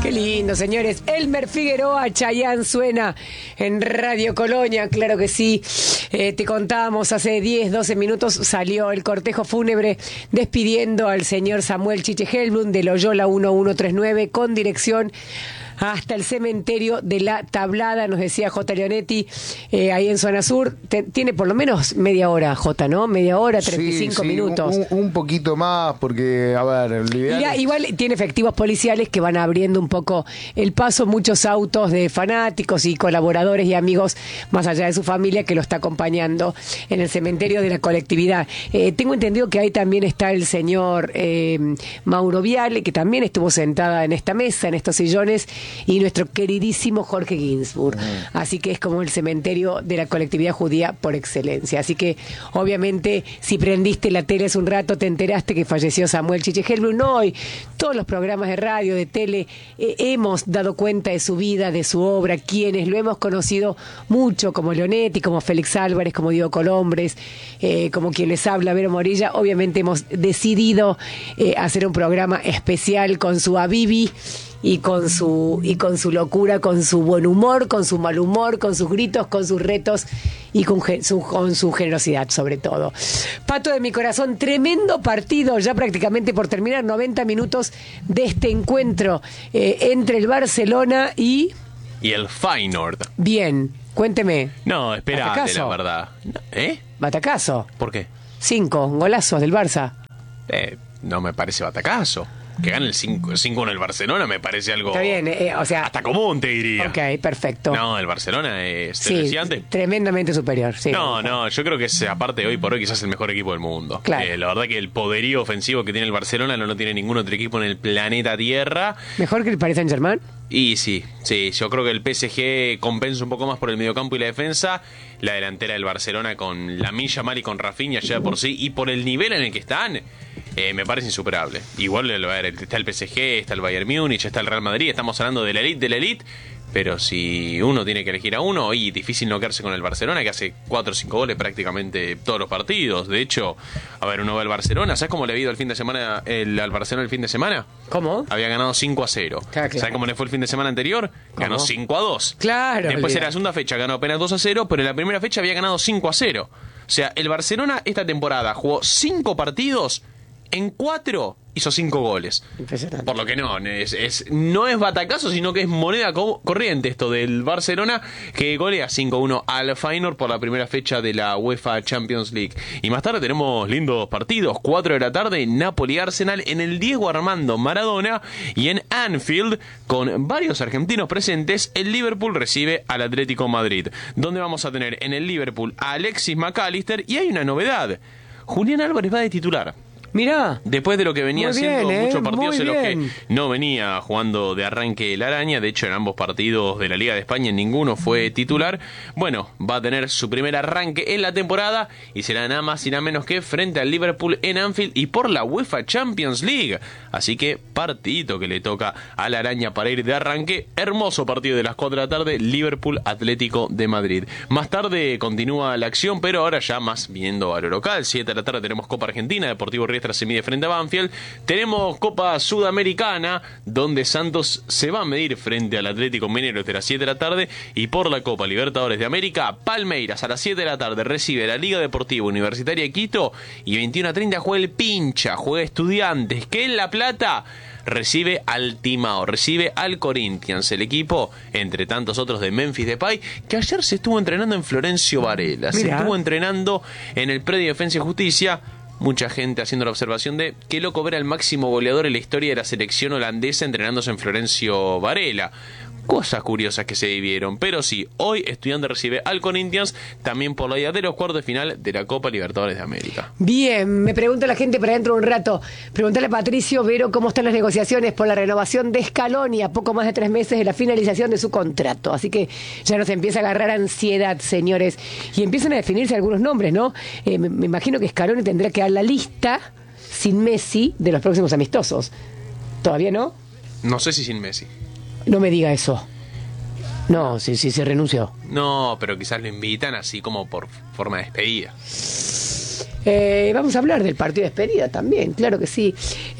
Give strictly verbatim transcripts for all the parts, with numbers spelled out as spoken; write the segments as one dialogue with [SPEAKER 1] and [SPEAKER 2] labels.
[SPEAKER 1] Qué lindo, señores. Elmer Figueroa, Chayanne suena en Radio Colonia, claro que sí. Eh, te contábamos, hace diez, doce minutos salió el cortejo fúnebre despidiendo al señor Samuel Chiche Helblum de Loyola mil ciento treinta y nueve con dirección hasta el cementerio de La Tablada, nos decía J. Leonetti, eh, ahí en Zona Sur. Te, tiene por lo menos media hora, J, ¿no? Media hora, treinta y cinco
[SPEAKER 2] sí, sí,
[SPEAKER 1] minutos.
[SPEAKER 2] Un, un poquito más, porque, a ver, el ideal
[SPEAKER 1] Mira,
[SPEAKER 2] es...
[SPEAKER 1] igual tiene efectivos policiales que van abriendo un poco el paso, muchos autos de fanáticos y colaboradores y amigos, más allá de su familia, que lo está acompañando en el cementerio de la colectividad. Eh, tengo entendido que ahí también está el señor eh, Mauro Viale, que también estuvo sentada en esta mesa, en estos sillones, y nuestro queridísimo Jorge Ginsburg. Mm. Así que es como el cementerio de la colectividad judía por excelencia. Así que, obviamente, si prendiste la tele hace un rato, te enteraste que falleció Samuel Chiche Helblum. No, hoy todos los programas de radio, de tele, eh, hemos dado cuenta de su vida, de su obra, quienes lo hemos conocido mucho, como Leonetti, como Félix Álvarez, como Diego Colombres, eh, como quien les habla, Vero Morilla. Obviamente hemos decidido eh, hacer un programa especial con su Habibi, y con su y con su locura, con su buen humor, con su mal humor, con sus gritos, con sus retos y con su, con su generosidad, sobre todo. Pato de mi corazón, tremendo partido, ya prácticamente por terminar, noventa minutos de este encuentro eh, entre el Barcelona y...
[SPEAKER 3] Y el Feyenoord.
[SPEAKER 1] Bien, cuénteme.
[SPEAKER 3] No, esperate, la verdad. ¿Eh?
[SPEAKER 1] Batacazo.
[SPEAKER 3] ¿Por qué?
[SPEAKER 1] Cinco golazos del Barça.
[SPEAKER 3] Eh, no me parece batacazo. Que gane el cinco uno el Barcelona me parece algo...
[SPEAKER 1] Está bien, eh, o sea...
[SPEAKER 3] hasta común, te diría.
[SPEAKER 1] Ok, perfecto.
[SPEAKER 3] No, el Barcelona es...
[SPEAKER 1] Sí, tremendamente superior, sí.
[SPEAKER 3] No, no, yo creo que es, aparte, hoy por hoy quizás el mejor equipo del mundo.
[SPEAKER 1] Claro.
[SPEAKER 3] Eh, la verdad que el poderío ofensivo que tiene el Barcelona no lo tiene ningún otro equipo en el planeta Tierra.
[SPEAKER 1] ¿Mejor que el Paris Saint-Germain?
[SPEAKER 3] Y sí, sí, yo creo que el P S G compensa un poco más por el mediocampo y la defensa. La delantera del Barcelona con Lamine Yamal y con Rafinha ya de por sí, y por el nivel en el que están... Eh, me parece insuperable. Igual a ver, está el P S G, está el Bayern Múnich, está el Real Madrid. Estamos hablando de la elite de la elite. Pero si uno tiene que elegir a uno, y difícil no quedarse con el Barcelona, que hace cuatro o cinco goles prácticamente todos los partidos. De hecho, a ver, uno ve al Barcelona. ¿Sabes cómo le ha ido el fin de semana el, al Barcelona el fin de semana?
[SPEAKER 1] ¿Cómo?
[SPEAKER 3] Había ganado cinco a cero.
[SPEAKER 1] Claro, claro.
[SPEAKER 3] ¿Sabes cómo le fue el fin de semana anterior?
[SPEAKER 1] ¿Cómo?
[SPEAKER 3] Ganó cinco a dos.
[SPEAKER 1] Claro.
[SPEAKER 3] Después
[SPEAKER 1] olvidé.
[SPEAKER 3] en la segunda fecha ganó apenas dos a cero, pero en la primera fecha había ganado cinco a cero. O sea, el Barcelona esta temporada jugó cinco partidos. En cuatro hizo cinco goles.
[SPEAKER 1] Impresionante.
[SPEAKER 3] Por lo que no, es, es, no es batacazo, sino que es moneda co- corriente esto del Barcelona, que golea cinco uno al Feyenoord por la primera fecha de la UEFA Champions League. Y más tarde tenemos lindos partidos, cuatro de la tarde, Napoli-Arsenal en el Diego Armando Maradona, y en Anfield, con varios argentinos presentes, el Liverpool recibe al Atlético Madrid, donde vamos a tener en el Liverpool a Alexis McAllister, y hay una novedad, Julián Álvarez va de titular.
[SPEAKER 1] Mirá.
[SPEAKER 3] Después de lo que venía
[SPEAKER 1] Muy
[SPEAKER 3] haciendo
[SPEAKER 1] bien, ¿eh?
[SPEAKER 3] muchos partidos
[SPEAKER 1] Muy
[SPEAKER 3] en los que
[SPEAKER 1] bien.
[SPEAKER 3] no venía jugando de arranque la araña, de hecho en ambos partidos de la Liga de España ninguno fue titular, bueno, va a tener su primer arranque en la temporada y será nada más y nada menos que frente al Liverpool en Anfield y por la UEFA Champions League, así que partidito que le toca a la araña para ir de arranque, hermoso partido de las cuatro de la tarde, Liverpool Atlético de Madrid. Más tarde continúa la acción, pero ahora ya más viendo a lo local, siete de la tarde tenemos Copa Argentina, Deportivo Riestra se mide frente a Banfield, tenemos Copa Sudamericana, donde Santos se va a medir frente al Atlético Mineiro desde las siete de la tarde, y por la Copa Libertadores de América, Palmeiras a las siete de la tarde recibe a la Liga Deportiva Universitaria de Quito, y veintiuno a treinta juega el Pincha, juega Estudiantes, que en La Plata recibe al Timao, recibe al Corinthians, el equipo, entre tantos otros, de Memphis Depay, que ayer se estuvo entrenando en Florencio Varela, se
[SPEAKER 1] Mirá.
[SPEAKER 3] estuvo entrenando en el predio de Defensa y Justicia. Mucha gente haciendo la observación de qué loco ver al máximo goleador en la historia de la selección holandesa entrenándose en Florencio Varela. Cosas curiosas que se vivieron, pero sí, hoy Estudiantes recibe al Corinthians, también por la ida de los cuartos de final de la Copa Libertadores de América.
[SPEAKER 1] Bien, me pregunta la gente para dentro de un rato. Preguntale a Patricio Vero cómo están las negociaciones por la renovación de Scaloni a poco más de tres meses de la finalización de su contrato. Así que ya nos empieza a agarrar ansiedad, señores. Y empiezan a definirse algunos nombres, ¿no? Eh, me, me imagino que Scaloni tendrá que dar la lista sin Messi de los próximos amistosos. ¿Todavía no?
[SPEAKER 3] No sé si sin Messi.
[SPEAKER 1] No me diga eso. No, sí, sí, se renunció.
[SPEAKER 3] No, pero quizás lo invitan así como por forma de despedida.
[SPEAKER 1] Eh, vamos a hablar del partido de despedida también, claro que sí.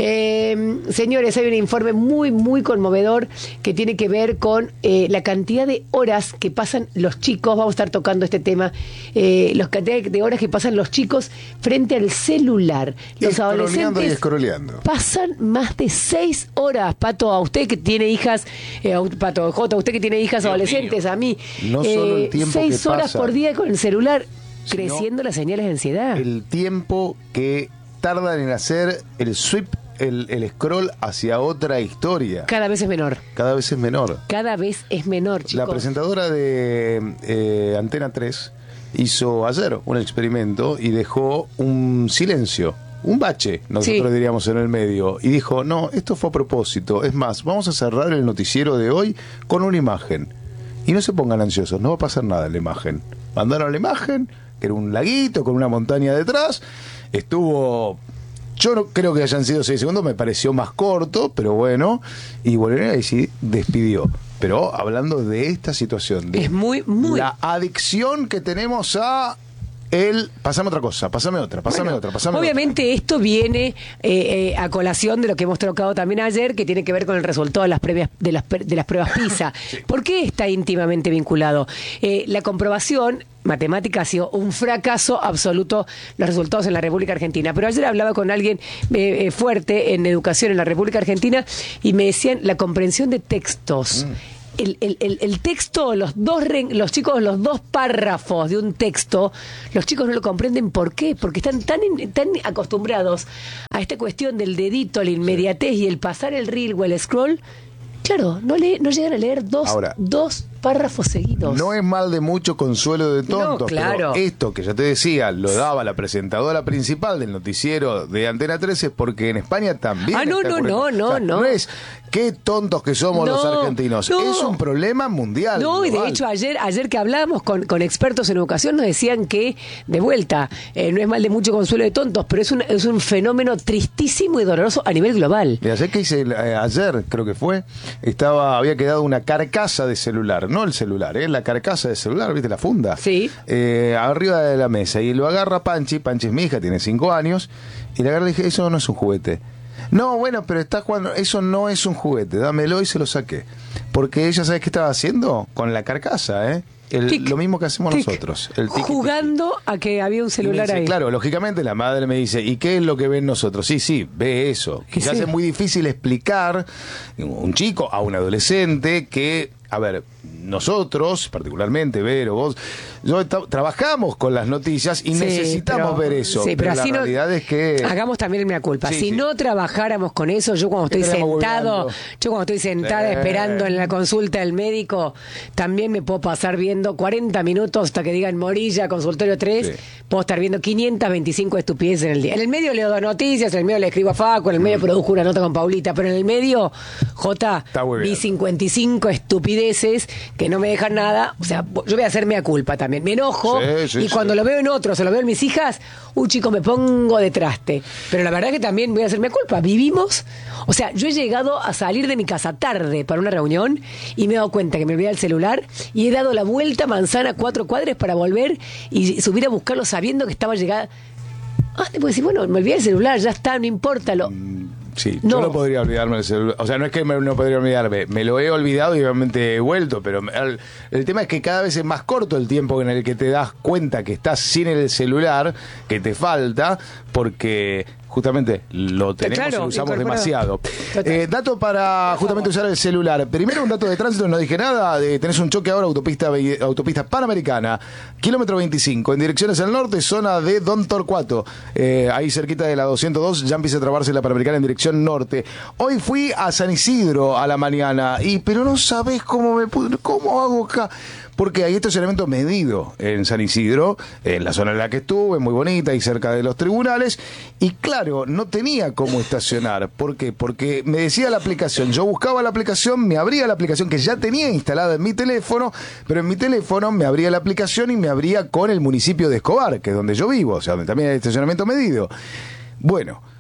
[SPEAKER 1] Eh, señores, hay un informe muy, muy conmovedor que tiene que ver con eh, la cantidad de horas que pasan los chicos. Vamos a estar tocando este tema. Eh, la cantidad de horas que pasan los chicos frente al celular. Los adolescentes
[SPEAKER 2] y escroleando.
[SPEAKER 1] pasan más de seis horas. Pato, a usted que tiene hijas, eh, a- Pato, Jota, a usted que tiene hijas
[SPEAKER 3] Dios
[SPEAKER 1] adolescentes,
[SPEAKER 3] mío.
[SPEAKER 1] a mí,
[SPEAKER 2] No solo el tiempo
[SPEAKER 1] seis
[SPEAKER 2] que
[SPEAKER 1] horas
[SPEAKER 2] pasa,
[SPEAKER 1] por día con el celular,
[SPEAKER 2] sino
[SPEAKER 1] creciendo las señales de ansiedad.
[SPEAKER 2] El tiempo que tardan en hacer el sweep, el, el scroll hacia otra historia.
[SPEAKER 1] Cada vez es menor.
[SPEAKER 2] Cada vez es menor.
[SPEAKER 1] Cada vez es menor, chicos.
[SPEAKER 2] La presentadora de eh, Antena tres hizo ayer un experimento y dejó un silencio, un bache, nosotros
[SPEAKER 1] Sí.
[SPEAKER 2] diríamos en el medio, y dijo, no, esto fue a propósito, es más, vamos a cerrar el noticiero de hoy con una imagen. Y no se pongan ansiosos, no va a pasar nada en la imagen. Mandaron la imagen, que era un laguito con una montaña detrás, estuvo... Yo no creo que hayan sido seis segundos, me pareció más corto, pero bueno, y Bolivia y sí despidió. Pero hablando de esta situación, de
[SPEAKER 1] Es muy, muy...
[SPEAKER 2] la adicción que tenemos a el... Pasame otra cosa, pasame otra, pasame
[SPEAKER 1] Bueno,
[SPEAKER 2] otra, pasame
[SPEAKER 1] obviamente esto viene eh, eh, a colación de lo que hemos tocado también ayer, que tiene que ver con el resultado de las previas de las, pre- de las pruebas PISA. ¿Por qué está íntimamente vinculado? Eh, la comprobación matemática ha sido un fracaso absoluto los resultados en la República Argentina. Pero ayer hablaba con alguien eh, eh, fuerte en educación en la República Argentina y me decían la comprensión de textos.
[SPEAKER 2] Mm.
[SPEAKER 1] El, el, el, el texto, los dos ren- los chicos, los dos párrafos de un texto, los chicos no lo comprenden. ¿Por qué? Porque están tan, in- tan acostumbrados a esta cuestión del dedito, la inmediatez y el pasar el reel o el scroll. Claro, no, le, no llegan a leer dos,
[SPEAKER 2] Ahora,
[SPEAKER 1] dos párrafos seguidos.
[SPEAKER 2] No es mal de mucho consuelo de tontos,
[SPEAKER 1] No, claro.
[SPEAKER 2] pero esto que ya te decía, lo daba la presentadora principal del noticiero de Antena trece, porque en España también
[SPEAKER 1] Ah, no,
[SPEAKER 2] está
[SPEAKER 1] no,
[SPEAKER 2] ocurriendo.
[SPEAKER 1] no,
[SPEAKER 2] O sea,
[SPEAKER 1] no, no.
[SPEAKER 2] no es qué tontos que somos
[SPEAKER 1] No,
[SPEAKER 2] los argentinos,
[SPEAKER 1] no.
[SPEAKER 2] es un problema mundial.
[SPEAKER 1] No, y de
[SPEAKER 2] global.
[SPEAKER 1] hecho ayer ayer que hablábamos con, con expertos en educación nos decían que, de vuelta, eh, no es mal de mucho consuelo de tontos, pero es un, es un fenómeno tristísimo y doloroso a nivel global.
[SPEAKER 2] Mira, ¿sabés qué hice eh, ayer? Creo que fue. Estaba, había quedado una carcasa de celular, no el celular, ¿eh? La carcasa de celular, ¿viste? La funda.
[SPEAKER 1] Sí.
[SPEAKER 2] Eh, arriba de la mesa. Y lo agarra Panchi. Panchi es mi hija, tiene cinco años. Y le agarra y le dije, eso no es un juguete. No, bueno, pero está jugando. Eso no es un juguete. Dámelo y se lo saqué. Porque ella, ¿sabes qué estaba haciendo? Con la carcasa, ¿eh? El-
[SPEAKER 1] Tic,
[SPEAKER 2] lo mismo que hacemos
[SPEAKER 1] tic.
[SPEAKER 2] nosotros. El tic, tic, tic.
[SPEAKER 1] Jugando a que había un
[SPEAKER 2] Y me
[SPEAKER 1] celular
[SPEAKER 2] dice,
[SPEAKER 1] ahí.
[SPEAKER 2] claro, lógicamente la madre me dice, ¿y qué es lo que ven nosotros? Sí, sí, ve eso.
[SPEAKER 1] Que
[SPEAKER 2] Quizás
[SPEAKER 1] sí.
[SPEAKER 2] es muy difícil explicar a un chico, a un adolescente, que, a ver, nosotros, particularmente, Vero, vos, yo ta- trabajamos con las noticias y
[SPEAKER 1] Sí,
[SPEAKER 2] necesitamos
[SPEAKER 1] pero-
[SPEAKER 2] ver eso.
[SPEAKER 1] sí, pero
[SPEAKER 2] pero
[SPEAKER 1] así
[SPEAKER 2] la
[SPEAKER 1] no-
[SPEAKER 2] realidad es que...
[SPEAKER 1] Hagamos también una culpa.
[SPEAKER 2] Sí,
[SPEAKER 1] si
[SPEAKER 2] sí.
[SPEAKER 1] no trabajáramos con eso, yo cuando estoy
[SPEAKER 2] Estaríamos
[SPEAKER 1] sentado,
[SPEAKER 2] hueveando.
[SPEAKER 1] yo cuando estoy sentada
[SPEAKER 2] Eh.
[SPEAKER 1] esperando en la consulta del médico, también me puedo pasar viendo cuarenta minutos hasta que digan Morilla, consultorio tres,
[SPEAKER 2] Sí.
[SPEAKER 1] puedo estar viendo quinientas veinticinco estupideces en el día. En el medio leo dos noticias, en el medio le escribo a Facu, en el medio produzco una nota con Paulita, pero en el medio, Jota,
[SPEAKER 2] Está hueveando.
[SPEAKER 1] vi cincuenta y cinco estupideces que no me dejan nada. O sea, yo voy a hacerme a culpa también. Me enojo
[SPEAKER 2] Sí, sí,
[SPEAKER 1] y cuando
[SPEAKER 2] sí.
[SPEAKER 1] lo veo en otros o lo veo en mis hijas, un chico me pongo de traste. Pero la verdad que también voy a hacerme a culpa. Vivimos, o sea, yo he llegado a salir de mi casa tarde para una reunión y me he dado cuenta que me olvidé el celular y he dado la vuelta manzana cuatro cuadras para volver y subir a buscarlo sabiendo que estaba llegada. Ah, te puedo decir, bueno, me olvidé el celular, ya está, no importa. Lo...
[SPEAKER 2] Sí,
[SPEAKER 1] No.
[SPEAKER 2] yo no podría olvidarme del celular. O sea, no es que me, no podría olvidarme, me lo he olvidado y obviamente he vuelto, pero me- el, el tema es que cada vez es más corto el tiempo en el que te das cuenta que estás sin el celular, que te falta, porque justamente lo tenemos
[SPEAKER 1] Claro,
[SPEAKER 2] y lo usamos
[SPEAKER 1] incorporado.
[SPEAKER 2] demasiado.
[SPEAKER 1] Total.
[SPEAKER 2] Eh, dato para justamente usar el celular. Primero un dato de tránsito, no dije nada. Eh, tenés un choque ahora, autopista, ve- autopista Panamericana, kilómetro veinticinco, en dirección hacia el norte, zona de Don Torcuato. Eh, ahí cerquita de la doscientos dos, ya empieza a trabarse la Panamericana en dirección norte. Hoy fui a San Isidro a la mañana, y pero no sabés cómo me pu- cómo hago acá. Porque hay estacionamiento medido en San Isidro, en la zona en la que estuve, muy bonita y cerca de los tribunales. Y claro, no tenía cómo estacionar. ¿Por qué? Porque me decía la aplicación, yo buscaba la aplicación, me abría la aplicación que ya tenía instalada en mi teléfono, pero en mi teléfono me abría la aplicación y me abría con el municipio de Escobar, que es donde yo vivo, o sea, donde también hay estacionamiento medido. Bueno,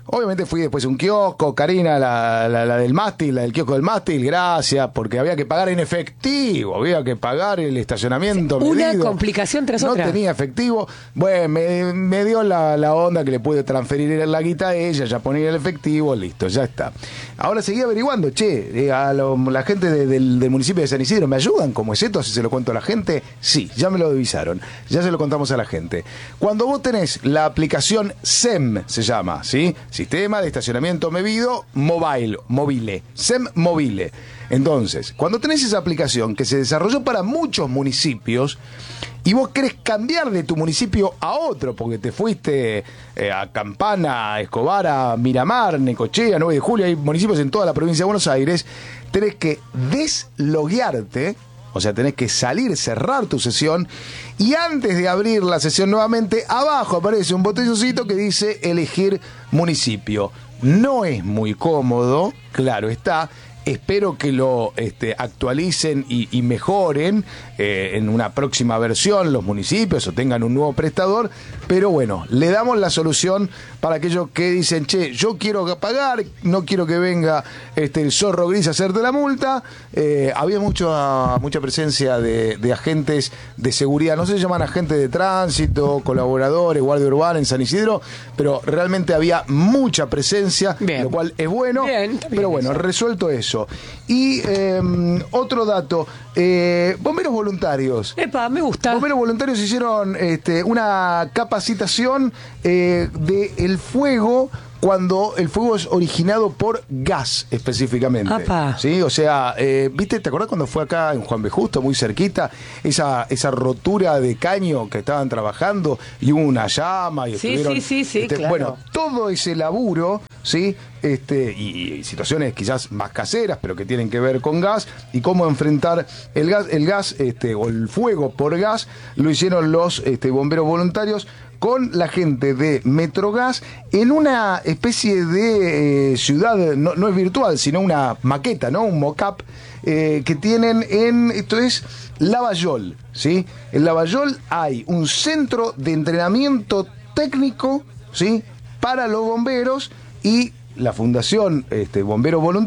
[SPEAKER 2] Obviamente fui después a un kiosco, Karina, la, la, la del mástil, la del kiosco del mástil, gracias, porque había que pagar en efectivo, había que pagar el estacionamiento
[SPEAKER 1] Sí, una
[SPEAKER 2] medido.
[SPEAKER 1] complicación tras
[SPEAKER 2] no
[SPEAKER 1] otra.
[SPEAKER 2] No tenía efectivo. Bueno, me, me dio la, la onda que le pude transferir la guita a ella, ya ponía el efectivo, listo, ya está. Ahora seguí averiguando, che, eh, a lo, la gente de, del, del municipio de San Isidro, ¿me ayudan? ¿Cómo es esto? Si se lo cuento a la gente, sí, ya me lo avisaron, ya se lo contamos a la gente. Cuando vos tenés la aplicación S E M, se llama, ¿sí? Sistema de Estacionamiento Medido Mobile, Mobile, S E M Mobile. Entonces, cuando tenés esa aplicación que se desarrolló para muchos municipios y vos querés cambiar de tu municipio a otro, porque te fuiste eh, a Campana, a Escobar, a Miramar, Necochea, nueve de julio, hay municipios en toda la provincia de Buenos Aires, tenés que desloguearte. O sea, tenés que salir, cerrar tu sesión y antes de abrir la sesión nuevamente, abajo aparece un botoncito que dice elegir municipio. No es muy cómodo, claro está. Espero que lo este, actualicen y, y mejoren eh, en una próxima versión los municipios o tengan un nuevo prestador, pero bueno, le damos la solución para aquellos que dicen, che, yo quiero pagar, no quiero que venga este, el zorro gris a hacerte la multa. Eh, había mucho, mucha presencia de, de agentes de seguridad, no se llaman agentes de tránsito, colaboradores, guardia urbana en San Isidro, pero realmente había mucha presencia, bien, lo cual es bueno. Bien, pero bueno, eso. Resuelto eso. Y eh, otro dato, eh, bomberos voluntarios.
[SPEAKER 1] Epa, me gusta.
[SPEAKER 2] Bomberos voluntarios hicieron este, una capacitación eh, de el fuego cuando el fuego es originado por gas específicamente. Apa. ¿Sí? O sea, eh, ¿viste? ¿Te acordás cuando fue acá en Juan B. Justo, muy cerquita, esa, esa rotura de caño que estaban trabajando y hubo una llama y
[SPEAKER 1] sí,
[SPEAKER 2] estuvieron...
[SPEAKER 1] Sí, sí, sí,
[SPEAKER 2] este,
[SPEAKER 1] claro.
[SPEAKER 2] Bueno, todo ese laburo, ¿sí? Este, y, y situaciones quizás más caseras, pero que tienen que ver con gas y cómo enfrentar el gas, el gas este, o el fuego por gas, lo hicieron los este, bomberos voluntarios con la gente de Metrogas en una especie de eh, ciudad, no, no es virtual, sino una maqueta, ¿no? Un mock-up eh, que tienen en, esto es Lavallol, ¿sí? En Lavallol hay un centro de entrenamiento técnico, ¿sí? Para los bomberos y la Fundación este, Bomberos Voluntarios